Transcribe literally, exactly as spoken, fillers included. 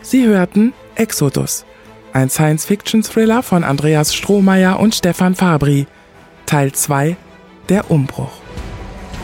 Sie hörten Exodus, ein Science-Fiction-Thriller von Andreas Strohmeier und Stefan Fabri, Teil zwei, der Umbruch.